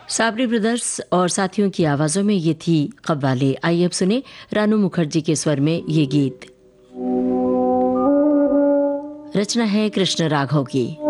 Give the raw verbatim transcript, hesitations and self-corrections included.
Sabri brothers और साथियों की आवाजों में ये थी कव्वाले। आइए अब सुने रानू मुखर्जी के स्वर में ये गीत। रचना है कृष्ण राघव की।